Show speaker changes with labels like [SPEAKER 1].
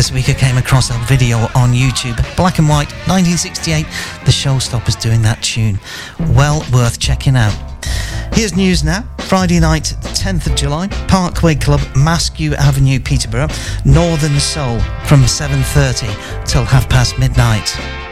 [SPEAKER 1] this week I came across a video on YouTube, black and white, 1968, the Showstoppers doing that tune. Well worth checking out. Here's news now. Friday night, 10th of July, Parkway Club, Maskew Avenue, Peterborough, Northern Soul from 7:30 till midnight.